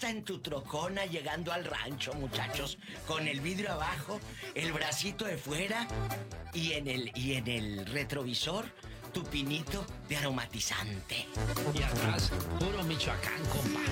está en tu trocona llegando al rancho, muchachos, con el vidrio abajo, el bracito de fuera y en el retrovisor tu pinito de aromatizante. Y atrás, puro Michoacán, compa.